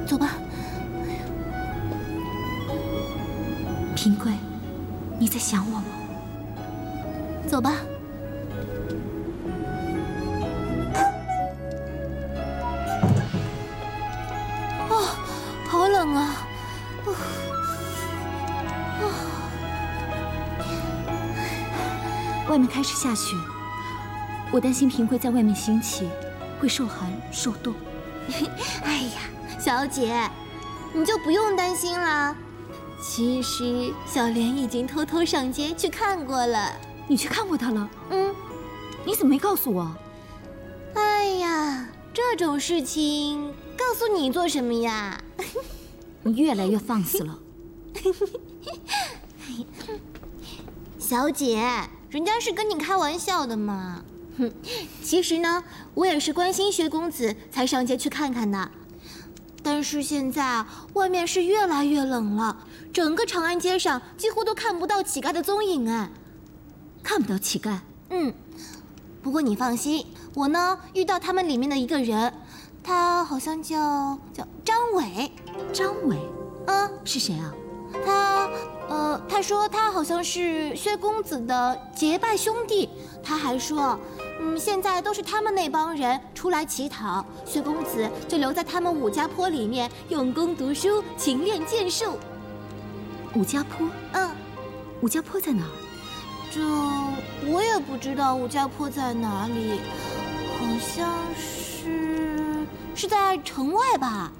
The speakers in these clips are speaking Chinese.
走吧。 平贵，你在想我吗？ 走吧。哦，好冷啊！ 外面开始下雪，我担心平贵在外面行骑会受寒受冻。 哎呀，小姐，你就不用担心了。其实小莲已经偷偷上街去看过了。 你去看过他了？ 嗯。 你怎么没告诉我？ 哎呀，这种事情告诉你做什么呀？ 你越来越放肆了。 小姐，人家是跟你开玩笑的嘛。哼，其实呢，我也是关心薛公子才上街去看看的。但是现在外面是越来越冷了，整个长安街上几乎都看不到乞丐的踪影哎。 看不到乞丐？ 嗯。不过你放心，我呢遇到他们里面的一个人，他好像叫张伟。 张伟？是谁啊？ 他说他好像是薛公子的结拜兄弟。他还说，现在都是他们那帮人出来乞讨，薛公子就留在他们武家坡里面用功读书，勤练剑术。 武家坡？武家坡在哪儿？ 这我也不知道武家坡在哪里，好像是在城外吧。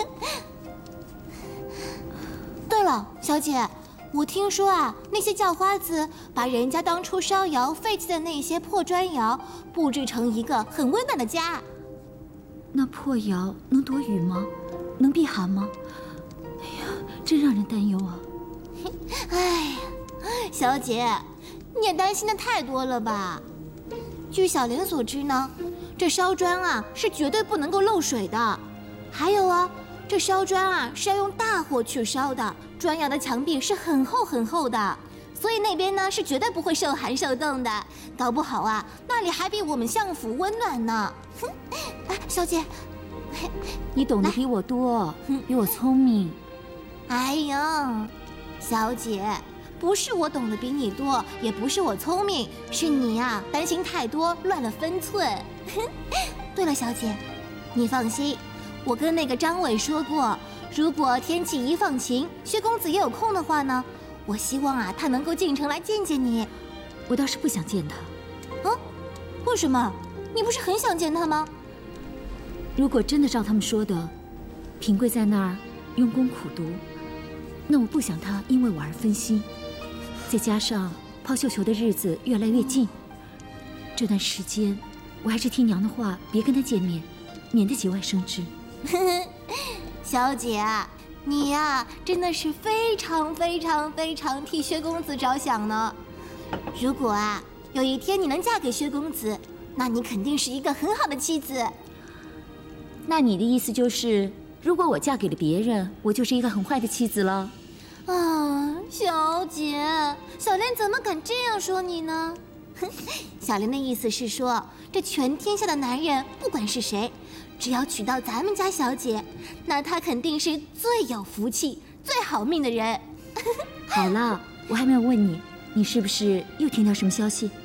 对了，小姐，我听说啊，那些叫花子把人家当初烧窑废弃的那些破砖窑布置成一个很温暖的家。 那破窑能躲雨吗？能避寒吗？哎呀，真让人担忧啊！ 哎呀，小姐，你也担心的太多了吧？据小莲所知呢，这烧砖啊是绝对不能够漏水的。还有啊，这烧砖啊是要用大火去烧的，砖窑的墙壁是很厚很厚的，所以那边呢是绝对不会受寒受冻的。搞不好啊，那里还比我们相府温暖呢。小姐， 你懂得比我多，比我聪明。 哎呀，小姐，不是我懂得比你多，也不是我聪明，是你呀担心太多，乱了分寸。对了，小姐，你放心，我跟那个张伟说过，如果天气一放晴，薛公子也有空的话呢，我希望啊他能够进城来见见你。 我倒是不想见他。 为什么？你不是很想见他吗？ 如果真的照他们说的，平贵在那儿用功苦读，那我不想他因为我而分心。再加上抛绣球的日子越来越近，这段时间我还是听娘的话，别跟他见面，免得节外生枝。 小姐啊，你呀真的是非常非常非常替薛公子着想呢。如果啊有一天你能嫁给薛公子，那你肯定是一个很好的妻子。 那你的意思就是，如果我嫁给了别人，我就是一个很坏的妻子了？ 小姐，小莲怎么敢这样说你呢？小莲的意思是说，这全天下的男人不管是谁，只要娶到咱们家小姐，那他肯定是最有福气、最好命的人。 好了，我还没有问你，你是不是又听到什么消息？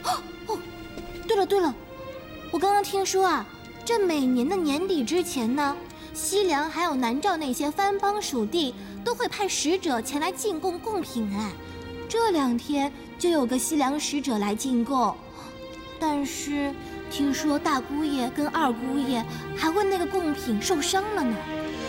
对了，我刚刚听说啊，这每年的年底之前呢，西凉还有南诏那些藩邦属地都会派使者前来进贡贡品哎。这2天就有个西凉使者来进贡，但是听说大姑爷跟二姑爷还为那个贡品受伤了呢。